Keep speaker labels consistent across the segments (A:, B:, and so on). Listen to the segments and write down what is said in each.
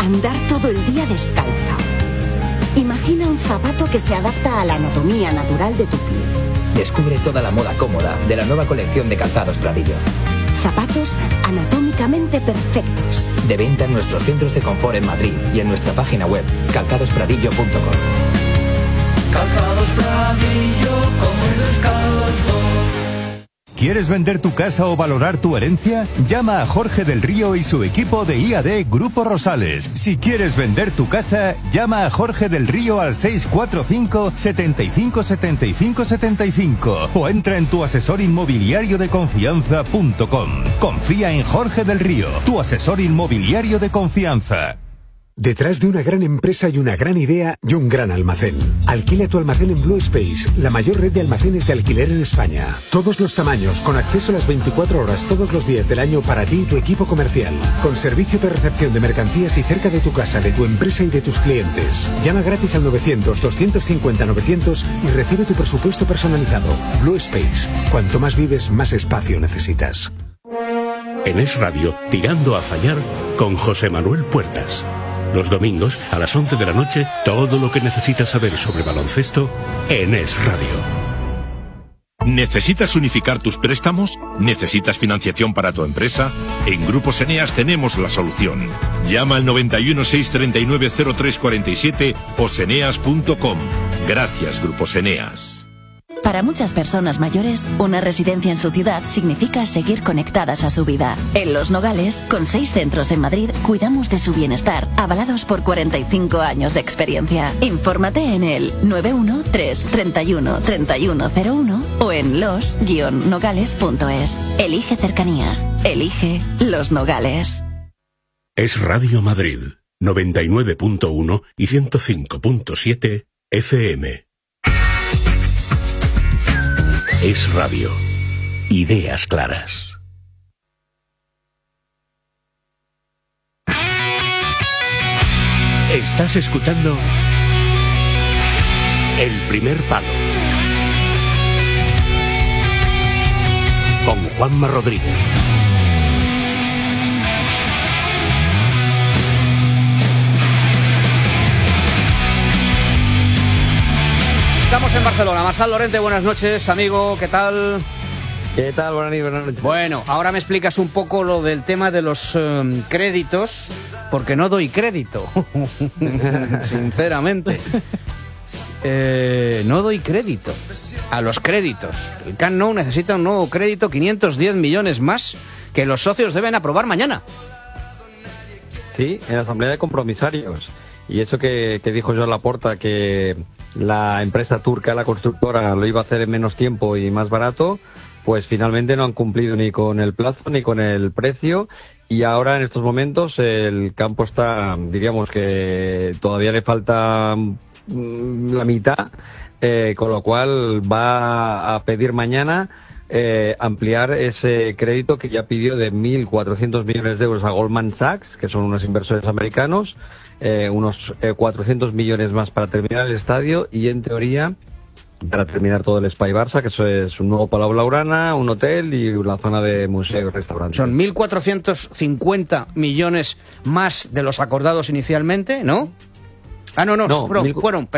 A: Andar todo el día descalza. Imagina un zapato que se adapta a la anatomía natural de tu pie.
B: Descubre toda la moda cómoda de la nueva colección de Calzados Pradillo.
A: Zapatos anatómicamente perfectos.
B: De venta en nuestros centros de confort en Madrid y en nuestra página web, calzadospradillo.com.
C: Calzados Pradillo, come descalzo.
D: ¿Quieres vender tu casa o valorar tu herencia? Llama a Jorge del Río y su equipo de IAD Grupo Rosales. Si quieres vender tu casa, llama a Jorge del Río al 645 75 75 75 o entra en tuasesorinmobiliariodeconfianza.com. Confía en Jorge del Río, tu asesor inmobiliario de confianza.
E: Detrás de una gran empresa y una gran idea y un gran almacén. Alquila tu almacén en Blue Space, la mayor red de almacenes de alquiler en España. Todos los tamaños, con acceso a las 24 horas todos los días del año para ti y tu equipo comercial. Con servicio de recepción de mercancías y cerca de tu casa, de tu empresa y de tus clientes. Llama gratis al 900-250-900 y recibe tu presupuesto personalizado. Blue Space. Cuanto más vives, más espacio necesitas.
F: En Es Radio, Tirando a Fallar, con José Manuel Puertas. Los domingos, a las 11 de la noche, todo lo que necesitas saber sobre baloncesto en Es Radio.
G: ¿Necesitas unificar tus préstamos? ¿Necesitas financiación para tu empresa? En Grupos Eneas tenemos la solución. Llama al 91 639 0347 o seneas.com. Gracias, Grupos Eneas.
H: Para muchas personas mayores, una residencia en su ciudad significa seguir conectadas a su vida. En Los Nogales, con 6 centros en Madrid, cuidamos de su bienestar, avalados por 45 años de experiencia. Infórmate en el 913-31-3101 o en los-nogales.es. Elige cercanía. Elige Los Nogales.
F: Es Radio Madrid, 99.1 y 105.7 FM. Es Radio. Ideas claras. Estás escuchando El Primer Palo con Juanma Rodríguez.
I: Estamos en Barcelona. Marçal Lorente, buenas noches, amigo, ¿qué tal?
J: ¿Qué tal? Buenas noches.
I: Bueno, ahora me explicas un poco lo del tema de los créditos, porque no doy crédito, sinceramente. No doy crédito a los créditos. El Camp Nou necesita un nuevo crédito, 510 millones más, que los socios deben aprobar mañana.
J: Sí, en la Asamblea de Compromisarios. Y eso que dijo Joan Laporta, que la empresa turca, la constructora, lo iba a hacer en menos tiempo y más barato, pues finalmente no han cumplido ni con el plazo ni con el precio, y ahora en estos momentos el campo está, diríamos que todavía le falta la mitad, con lo cual va a pedir mañana ampliar ese crédito que ya pidió de 1.400 millones de euros a Goldman Sachs, que son unos inversores americanos, unos 400 millones más para terminar el estadio y, en teoría, para terminar todo el Espai Barça, que eso es un nuevo Palau Blaugrana, un hotel y una zona de museo y restaurante.
I: Son 1.450 millones más de los acordados inicialmente, ¿no? Fueron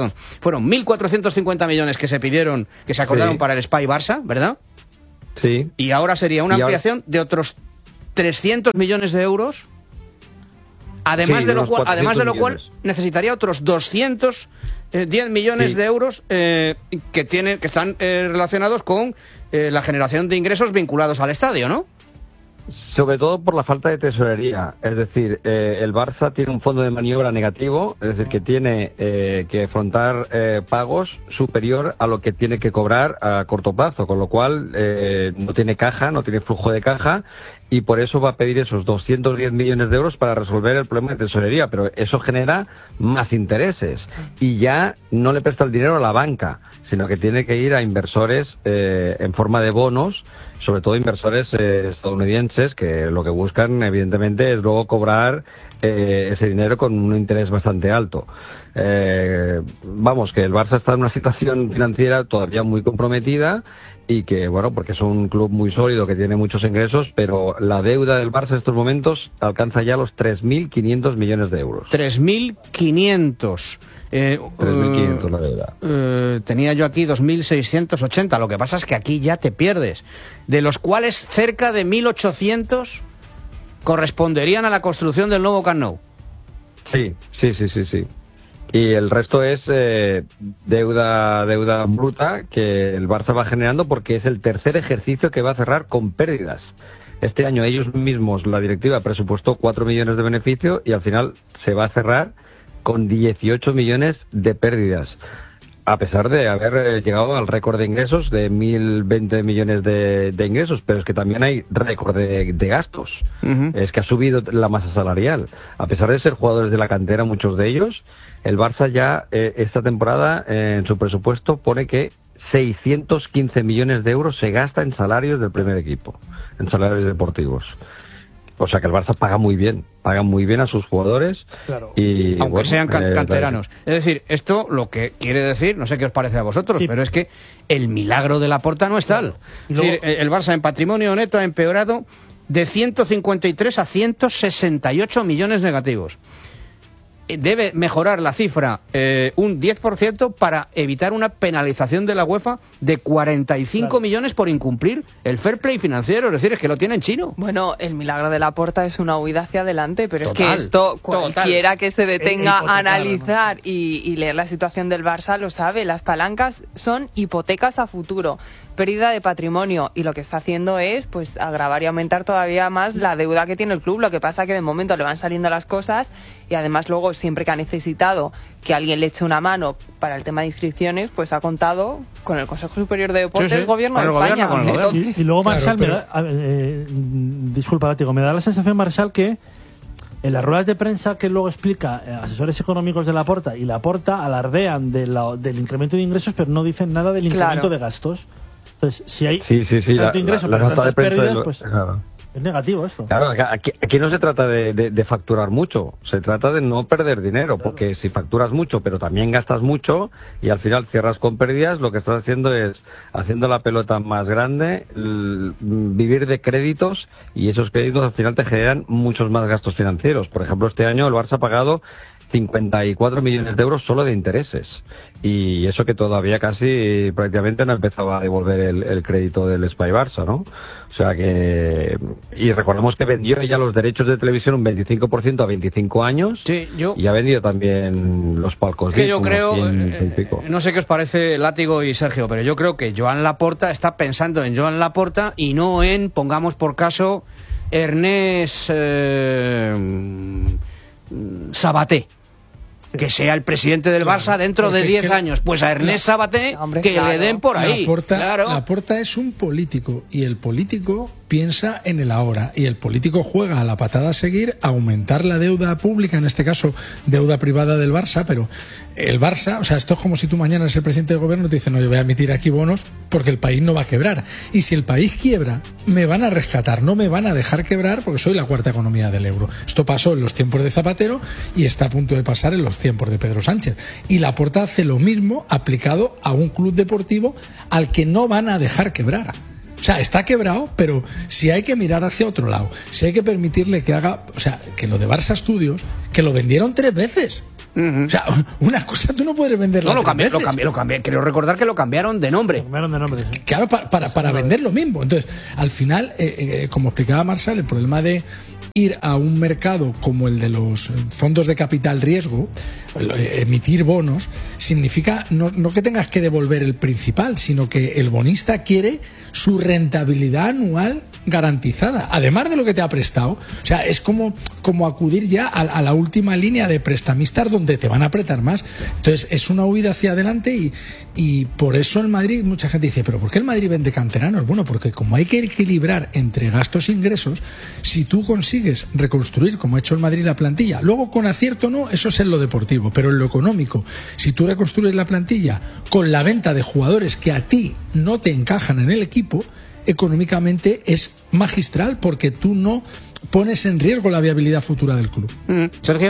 I: 1.450 millones que se pidieron, que se acordaron para el Espai Barça, ¿verdad?
J: Sí.
I: Y ahora sería una ampliación de otros 300 millones de euros. Además,
J: sí,
I: de lo cual necesitaría otros 210 millones de euros que están relacionados con la generación de ingresos vinculados al estadio, ¿no?
J: Sobre todo por la falta de tesorería. Es decir, el Barça tiene un fondo de maniobra negativo, es decir, que tiene que afrontar pagos superior a lo que tiene que cobrar a corto plazo, con lo cual no tiene caja, no tiene flujo de caja, y por eso va a pedir esos 210 millones de euros para resolver el problema de tesorería, pero eso genera más intereses y ya no le presta el dinero a la banca, sino que tiene que ir a inversores en forma de bonos, sobre todo inversores estadounidenses, que lo que buscan evidentemente es luego cobrar ese dinero con un interés bastante alto. Vamos, que el Barça está en una situación financiera todavía muy comprometida y que, bueno, porque es un club muy sólido que tiene muchos ingresos, pero la deuda del Barça en estos momentos alcanza ya los 3.500 millones de euros.
I: 3.500.
J: 3.500 la deuda.
I: Tenía yo aquí 2.680. Lo que pasa es que aquí ya te pierdes, de los cuales cerca de 1.800 corresponderían a la construcción del nuevo Camp Nou.
J: Sí. Y el resto es deuda bruta que el Barça va generando, porque es el tercer ejercicio que va a cerrar con pérdidas. Este año ellos mismos, la directiva, presupuestó 4 millones de beneficio y al final se va a cerrar con 18 millones de pérdidas, a pesar de haber llegado al récord de ingresos de 1.020 millones de ingresos, pero es que también hay récord de gastos. Es que ha subido la masa salarial. A pesar de ser jugadores de la cantera, muchos de ellos, el Barça ya esta temporada en su presupuesto pone que 615 millones de euros se gasta en salarios del primer equipo, en salarios deportivos. O sea que el Barça paga muy bien a sus jugadores.
I: Claro.
J: Y,
I: aunque
J: bueno,
I: sean canteranos. Es decir, esto lo que quiere decir, no sé qué os parece a vosotros, pero es que el milagro de Laporta no es tal. Es decir, el Barça en patrimonio neto ha empeorado de 153 a 168 millones negativos. Debe mejorar la cifra un 10% para evitar una penalización de la UEFA de 45 millones por incumplir el fair play financiero. Es decir, es que lo tiene en chino.
K: Bueno, el milagro de Laporta es una huida hacia adelante, pero es que esto cualquiera que se detenga a analizar y leer la situación del Barça lo sabe. Las palancas son hipotecas a futuro, pérdida de patrimonio, y lo que está haciendo es pues agravar y aumentar todavía más la deuda que tiene el club. Lo que pasa que de momento le van saliendo las cosas y además luego siempre que ha necesitado que alguien le eche una mano para el tema de inscripciones, pues ha contado con el Consejo Superior de Deportes del Gobierno de España.
L: Y luego Marshall, disculpa, Látigo, me da la sensación, Marshall, que en las ruedas de prensa que luego explica asesores económicos de Laporta y Laporta alardean del incremento de ingresos, pero no dicen nada del incremento de gastos. Entonces, si hay tanto ingreso pero tantas pérdidas, pues es negativo eso.
J: Claro, aquí no se trata de facturar mucho, se trata de no perder dinero, porque si facturas mucho pero también gastas mucho y al final cierras con pérdidas, lo que estás haciendo es haciendo la pelota más grande, vivir de créditos, y esos créditos al final te generan muchos más gastos financieros. Por ejemplo, este año el Barça ha pagado 54 millones de euros solo de intereses, y eso que todavía casi prácticamente no empezaba a devolver el crédito del Espai Barça, ¿no? O sea que, y recordemos que vendió ya los derechos de televisión un 25% a 25 años, y ha vendido también los palcos.
I: Que yo creo, no sé qué os parece, Látigo y Sergio, pero yo creo que Joan Laporta está pensando en Joan Laporta y no en, pongamos por caso, Ernest Sabaté, que sea el presidente del Barça dentro de 10 años. Pues a Ernest Sabaté que le den por ahí.
M: Laporta es un político, y el político piensa en el ahora, y el político juega a la patada a seguir, a aumentar la deuda pública, en este caso deuda privada del Barça, pero el Barça, o sea, esto es como si tú mañana eres el presidente del gobierno y te dicen, no, yo voy a emitir aquí bonos porque el país no va a quebrar, y si el país quiebra me van a rescatar, no me van a dejar quebrar porque soy la cuarta economía del euro. Esto pasó en los tiempos de Zapatero y está a punto de pasar en los tiempos de Pedro Sánchez, y Laporta hace lo mismo aplicado a un club deportivo al que no van a dejar quebrar. O sea, está quebrado, pero si hay que mirar hacia otro lado, si hay que permitirle que haga, o sea, que lo de Barça Studios, que lo vendieron 3 veces. O sea, una cosa tú no puedes venderla.
I: No, lo cambié. Creo recordar que lo cambiaron de nombre.
L: Sí.
M: Claro, para vender lo mismo. Entonces, al final, como explicaba Marshall, el problema de ir a un mercado como el de los fondos de capital riesgo, emitir bonos, significa no que tengas que devolver el principal, sino que el bonista quiere su rentabilidad anual garantizada, además de lo que te ha prestado. O sea, es como acudir ya a la última línea de prestamistas donde te van a apretar más. Entonces, es una huida hacia adelante, y por eso el Madrid, mucha gente dice, ¿pero por qué el Madrid vende canteranos? Bueno, porque como hay que equilibrar entre gastos e ingresos, si tú consigues reconstruir, como ha hecho el Madrid, la plantilla, luego con acierto no, eso es en lo deportivo, pero en lo económico, si tú reconstruyes la plantilla con la venta de jugadores que a ti no te encajan en el equipo, económicamente es magistral, porque tú no pones en riesgo la viabilidad futura del club.
I: Sergio.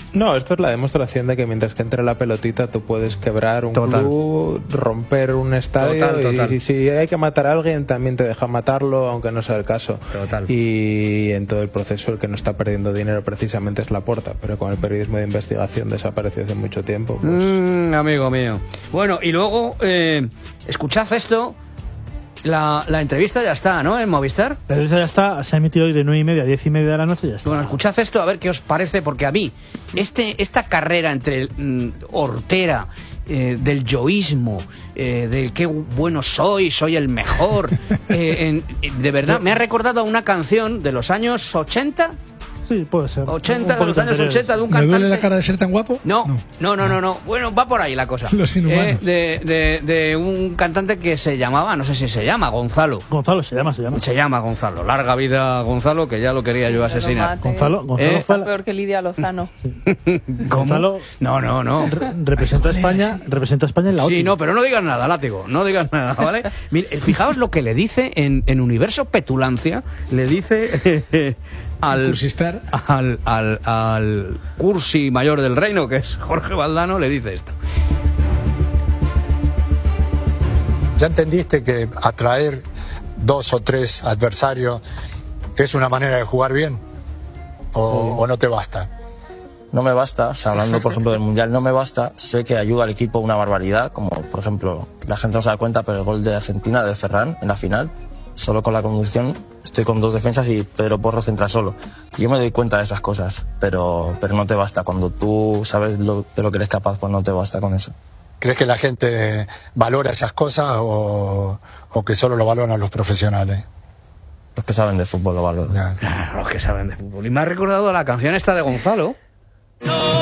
N: No, esto es la demostración de que mientras que entre la pelotita tú puedes quebrar un club, romper un estadio y si hay que matar a alguien también te deja matarlo aunque no sea el caso. Y en todo el proceso el que no está perdiendo dinero precisamente es Laporta, pero con el periodismo de investigación desapareció hace mucho tiempo. Pues...
I: amigo mío. Bueno, y luego escuchad esto. La entrevista ya está, ¿no? En Movistar.
L: La entrevista ya está, se ha emitido hoy de 9:30 a 10:30 de la noche y ya está.
I: Bueno, escuchad esto a ver qué os parece, porque a mí esta carrera entre hortera, del yoísmo, del qué bueno soy el mejor, de verdad, me ha recordado a una canción de los años 80.
L: Sí, puede ser.
I: 80, de los años 80, de un cantante.
M: ¿Me duele la cara de ser tan guapo?
I: No. Bueno, va por ahí la cosa.
M: Los inhumanos.
I: De un cantante que se llamaba, no sé si se llama, Gonzalo.
L: Gonzalo, se llama.
I: Se llama Gonzalo. Larga vida Gonzalo, que ya lo quería yo asesinar.
L: Gonzalo
K: fue peor que Lidia Lozano.
L: Gonzalo.
I: No.
L: Representa a España en la OTI.
I: Sí, no, pero no digas nada, látigo. No digas nada, ¿vale? Mira, fijaos lo que le dice en Universo Petulancia. Le dice... al cursi mayor del reino, que es Jorge Valdano, le dice esto.
O: ¿Ya entendiste que atraer 2 o 3 adversarios es una manera de jugar bien? ¿O no te basta?
P: No me basta, o sea, hablando por ejemplo del Mundial, no me basta. Sé que ayuda al equipo una barbaridad, como por ejemplo, la gente no se da cuenta, pero el gol de Argentina, de Ferran, en la final, solo con la conducción, estoy con 2 defensas y Pedro Porro centra solo. Yo me doy cuenta de esas cosas, pero no te basta. Cuando tú sabes de lo que eres capaz, pues no te basta con eso.
O: ¿Crees que la gente valora esas cosas o que solo lo valoran los profesionales?
P: Los que saben de fútbol lo valoran.
I: Los que saben de fútbol. Y me ha recordado la canción esta de Gonzalo.